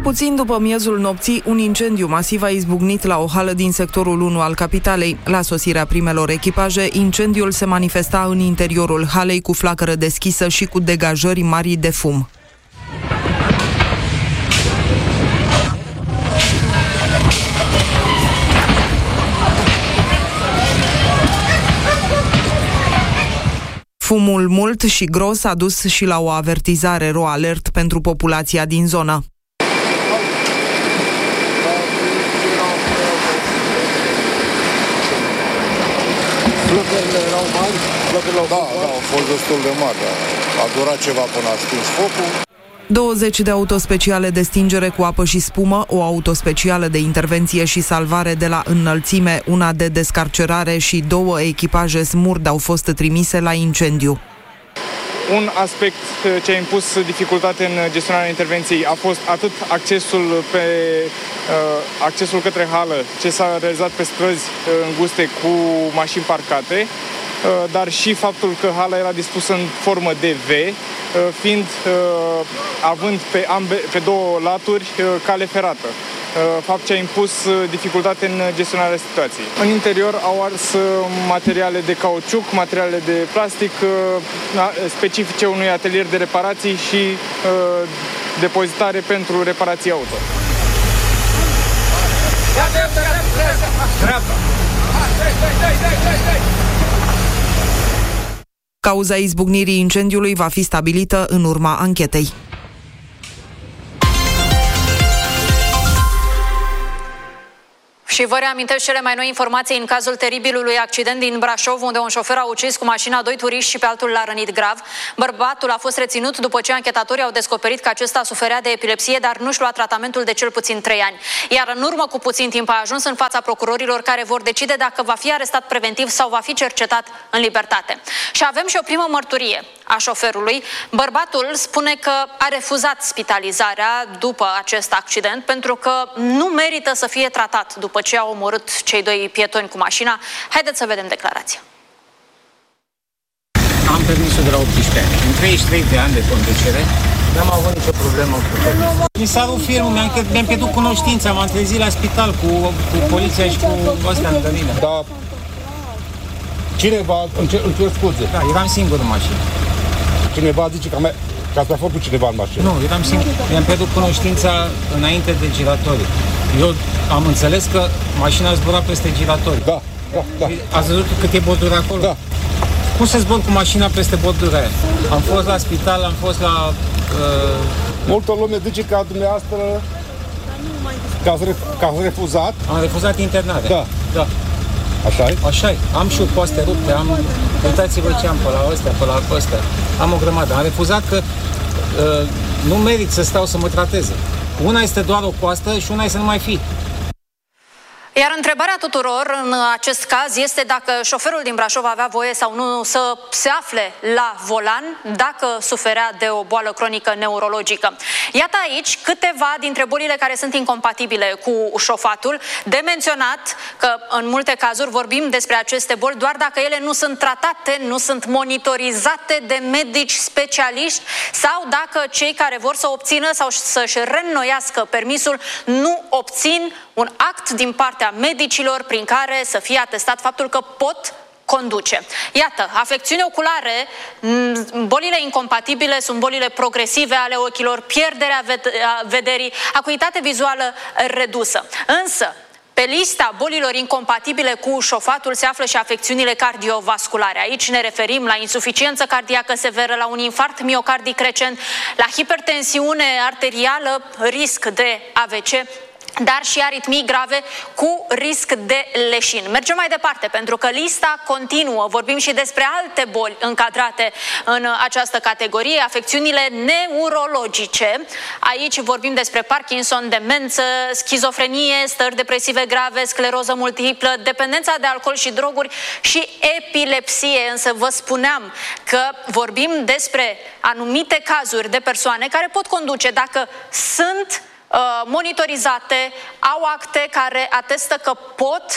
Puțin după miezul nopții, un incendiu masiv a izbucnit la o hală din sectorul 1 al capitalei. La sosirea primelor echipaje, incendiul se manifesta în interiorul halei cu flacără deschisă și cu degajări mari de fum. Fumul mult și gros a dus și la o avertizare ro-alert pentru populația din zonă. Flăcările erau mari? Da, au fost destul de mari. A durat ceva până a stins focul. 20 de autospeciale de stingere cu apă și spumă, o autospecială de intervenție și salvare de la înălțime, una de descarcerare și 2 echipaje SMURD au fost trimise la incendiu. Un aspect ce a impus dificultate în gestionarea intervenției a fost atât accesul către hală, ce s-a realizat pe străzi înguste cu mașini parcate, dar și faptul că hala era dispusă în formă de V, având pe 2 laturi cale ferată. Fapt ce a impus dificultate în gestionarea situației. În interior au ars materiale de cauciuc, materiale de plastic specifice unui atelier de reparații și depozitare pentru reparații auto. Cauza izbucnirii incendiului va fi stabilită în urma anchetei. Și vă reamintesc cele mai noi informații în cazul teribilului accident din Brașov, unde un șofer a ucis cu mașina 2 turiști și pe altul l-a rănit grav. Bărbatul a fost reținut după ce anchetatorii au descoperit că acesta suferea de epilepsie, dar nu-și lua tratamentul de cel puțin 3 ani. Iar în urmă cu puțin timp a ajuns în fața procurorilor, care vor decide dacă va fi arestat preventiv sau va fi cercetat în libertate. Și avem și o primă mărturie a șoferului. Bărbatul spune că a refuzat spitalizarea după acest accident pentru că nu merită să fie tratat după ce au omorât cei 2 pietoni cu mașina. Haideți să vedem declarația. Am permisul de la 18 ani. În 33 de ani de conducere n-am avut nicio problemă cu permisul. Mi s-a rupt filmul, mi-am pierdut cunoștința, m-am trezit la spital cu poliția și cu ăstea lângă mine. Da. Cineva, îmi cer scuze. Da, eram singur în mașină. Cineva zice că ați mai fost cu cineva în mașină. Nu, eram singur. Mi-am pierdut cunoștința înainte de giratorii. Eu am înțeles că mașina zbura peste giratorii. Da. Ați văzut cât e bordura acolo? Da. Cum să zbor cu mașina peste bordura aia? Am fost la spital, am fost la... Multă lume zice că dumneavoastră că ați refuzat. Am refuzat internarea. Da. Așa-i? Așa-i. Am și poaste rupte, uitați-vă ce am pe la ăstea, pe la ăstea. Am o grămadă. Am refuzat că nu merit să stau să mă trateze. Una este doar o coastă și una este să nu mai fi. Iar întrebarea tuturor în acest caz este dacă șoferul din Brașov avea voie sau nu să se afle la volan dacă suferea de o boală cronică neurologică. Iată aici câteva dintre bolile care sunt incompatibile cu șofatul. De menționat că în multe cazuri vorbim despre aceste boli doar dacă ele nu sunt tratate, nu sunt monitorizate de medici specialiști sau dacă cei care vor să obțină sau să-și reînnoiască permisul nu obțin un act din partea medicilor prin care să fie atestat faptul că pot conduce. Iată, afecțiuni oculare, bolile incompatibile sunt bolile progresive ale ochilor, pierderea vederii, acuitate vizuală redusă. Însă, pe lista bolilor incompatibile cu șofatul se află și afecțiunile cardiovasculare. Aici ne referim la insuficiență cardiacă severă, la un infarct miocardic recent, la hipertensiune arterială, risc de AVC, dar și aritmii grave cu risc de leșin. Mergem mai departe, pentru că lista continuă. Vorbim și despre alte boli încadrate în această categorie, afecțiunile neurologice. Aici vorbim despre Parkinson, demență, schizofrenie, stări depresive grave, scleroză multiplă, dependența de alcool și droguri și epilepsie. Însă vă spuneam că vorbim despre anumite cazuri de persoane care pot conduce dacă sunt monitorizate, au acte care atestă că pot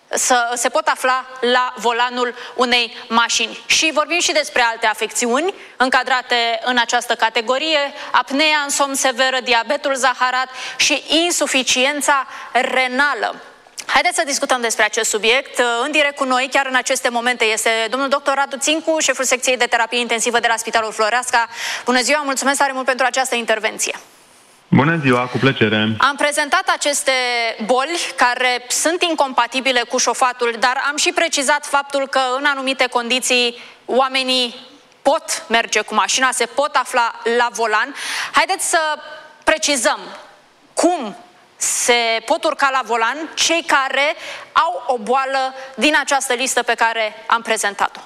se pot afla la volanul unei mașini. Și vorbim și despre alte afecțiuni încadrate în această categorie: apnea în somn severă, diabetul zaharat și insuficiența renală. Haideți să discutăm despre acest subiect. În direct cu noi, chiar în aceste momente, este domnul dr. Radu Țincu, șeful secției de terapie intensivă de la Spitalul Floreasca. Bună ziua, mulțumesc tare mult pentru această intervenție. Bună ziua, cu plăcere. Am prezentat aceste boli care sunt incompatibile cu șofatul, dar am și precizat faptul că în anumite condiții oamenii pot merge cu mașina, se pot afla la volan. Haideți să precizăm cum se pot urca la volan cei care au o boală din această listă pe care am prezentat-o.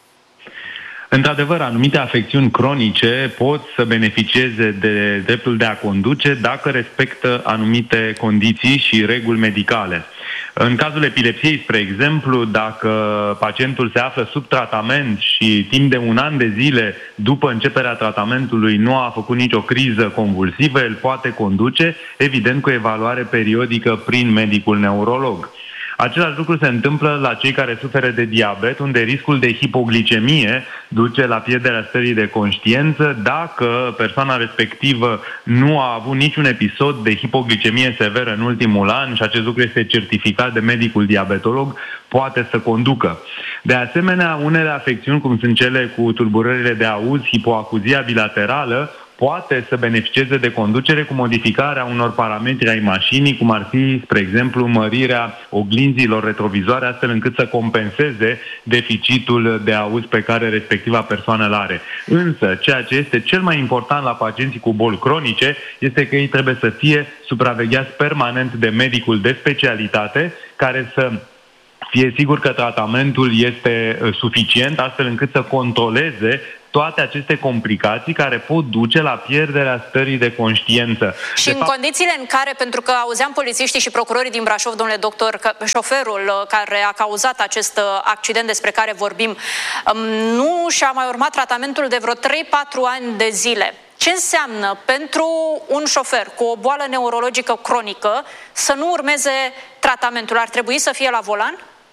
Într-adevăr, anumite afecțiuni cronice pot să beneficieze de dreptul de a conduce dacă respectă anumite condiții și reguli medicale. În cazul epilepsiei, spre exemplu, dacă pacientul se află sub tratament și timp de 1 an de zile după începerea tratamentului nu a făcut nicio criză convulsivă, el poate conduce, evident cu evaluare periodică prin medicul neurolog. Același lucru se întâmplă la cei care suferă de diabet, unde riscul de hipoglicemie duce la pierderea stării de conștiință dacă persoana respectivă nu a avut niciun episod de hipoglicemie severă în ultimul an și acest lucru este certificat de medicul diabetolog, poate să conducă. De asemenea, unele afecțiuni, cum sunt cele cu tulburările de auz, hipoacuzia bilaterală, poate să beneficieze de conducere cu modificarea unor parametri ai mașinii, cum ar fi, spre exemplu, mărirea oglinzilor retrovizoare, astfel încât să compenseze deficitul de auz pe care respectiva persoană îl are. Însă, ceea ce este cel mai important la pacienții cu boli cronice este că ei trebuie să fie supravegheați permanent de medicul de specialitate, care să fie sigur că tratamentul este suficient, astfel încât să controleze toate aceste complicații care pot duce la pierderea stării de conștiință. Și în condițiile în care, pentru că auzeam polițiștii și procurorii din Brașov, domnule doctor, că șoferul care a cauzat acest accident despre care vorbim nu și-a mai urmat tratamentul de vreo 3-4 ani de zile. Ce înseamnă pentru un șofer cu o boală neurologică cronică să nu urmeze tratamentul? Ar trebui să fie la volan?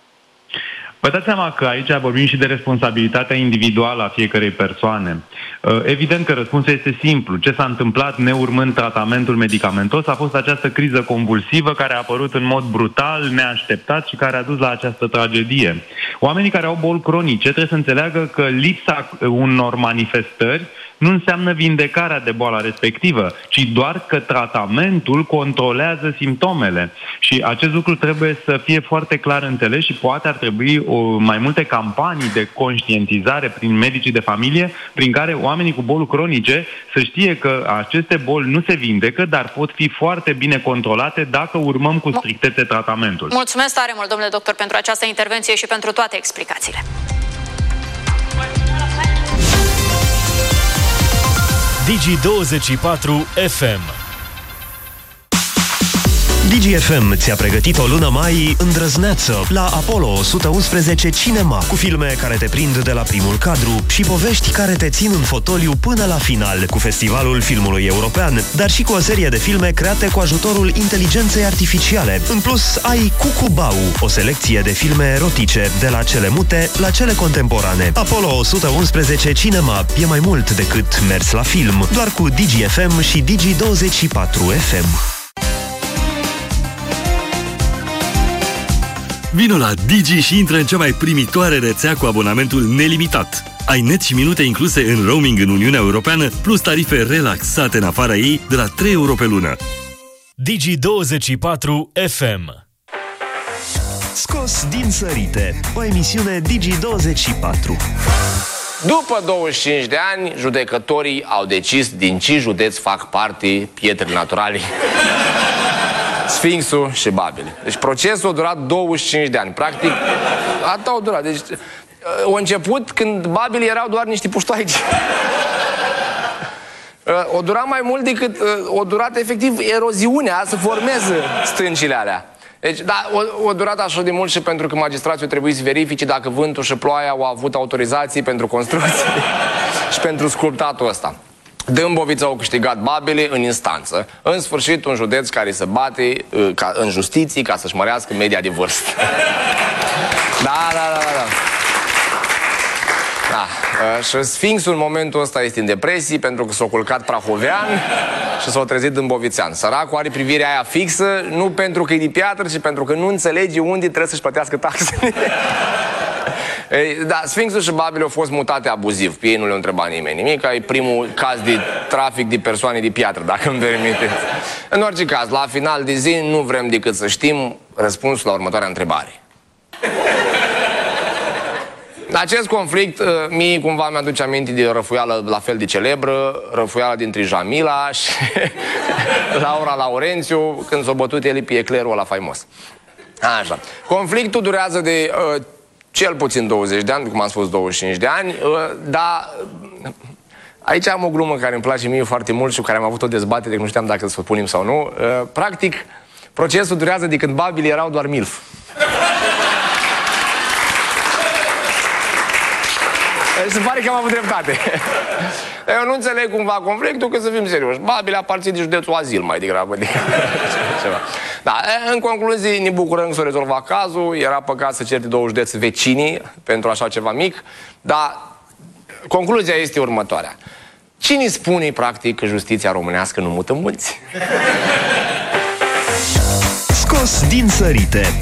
Vă dați seama că aici vorbim și de responsabilitatea individuală a fiecărei persoane. Evident că răspunsul este simplu. Ce s-a întâmplat neurmând tratamentul medicamentos a fost această criză convulsivă care a apărut în mod brutal, neașteptat și care a dus la această tragedie. Oamenii care au boli cronice trebuie să înțeleagă că lipsa unor manifestări nu înseamnă vindecarea de boala respectivă, ci doar că tratamentul controlează simptomele. Și acest lucru trebuie să fie foarte clar înțeles și poate ar trebui mai multe campanii de conștientizare prin medicii de familie, prin care oamenii cu boli cronice să știe că aceste boli nu se vindecă, dar pot fi foarte bine controlate dacă urmăm cu strictețe tratamentul. Mulțumesc tare mult, domnule doctor, pentru această intervenție și pentru toate explicațiile. Digi24 FM. DGFM ți-a pregătit o lună mai îndrăzneață la Apollo 111 Cinema, cu filme care te prind de la primul cadru și povești care te țin în fotoliu până la final, cu Festivalul Filmului European, dar și cu o serie de filme create cu ajutorul inteligenței artificiale. În plus, ai Cucubau, o selecție de filme erotice, de la cele mute la cele contemporane. Apollo 111 Cinema e mai mult decât mers la film, doar cu DGFM și Digi24 FM. Vino la Digi și intră în cea mai primitoare rețea cu abonamentul nelimitat. Ai net și minute incluse în roaming în Uniunea Europeană, plus tarife relaxate în afara ei de la 3 euro pe lună. Digi24 FM. Scos din sărite, o emisiune Digi24. După 25 de ani, judecătorii au decis din ce județ fac parte pietrele naturale, Sfinxul și Babil. Deci procesul a durat 25 de ani. Practic, atât au durat. Deci, a început când Babil erau doar niște puștoaici. O durat mai mult decât o durat efectiv eroziunea să formeze stâncile alea. Deci, da, o durat așa de mult și pentru că magistrații trebuie să verifice dacă vântul și ploaia au avut autorizații pentru construcții și pentru sculptatul ăsta. Dâmbovița au câștigat Babele în instanță. În sfârșit, un județ care se bate în justiție ca să-și mărească media de vârstă. Da. Și Sfinxul în momentul ăsta este în depresie pentru că s-a culcat prahovean și s-a trezit dâmbovițean. Săracul are privirea aia fixă, nu pentru că e de piatră, ci pentru că nu înțelege unde trebuie să-și plătească taxele. Da, Sfinxul și Babele au fost mutate abuziv. Pe ei nu le-a întrebat nimeni nimic. E primul caz de trafic de persoane de piatră, dacă îmi permiteți. În orice caz, la final de zi nu vrem decât să știm răspunsul la următoarea întrebare. Acest conflict, mie cumva mi-aduce aminte de o răfuială la fel de celebră, răfuiala dintre Jamila și Laura Laurențiu, când s-a bătut el pe eclerul ăla faimos. Așa. Conflictul durează de cel puțin 20 de ani, cum am spus 25 de ani, dar aici am o glumă care îmi place mie foarte mult și cu care am avut o dezbatere, nu știam dacă să o punem sau nu. Practic, procesul durează de când Babele erau doar milf. Se pare că am avut dreptate. Eu nu înțeleg cumva conflictul, că să fim serioși. Babele aparține de județul Azil mai degrabă decât ceva. Da, în concluzie, ne bucurăm că s-a rezolvat cazul. Era păcat să certe două județe vecinii pentru așa ceva mic. Dar concluzia este următoarea. Cine spune, practic, că justiția românească nu mută mulți? Scos din sărite.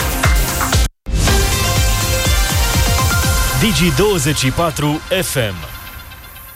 Digi24 FM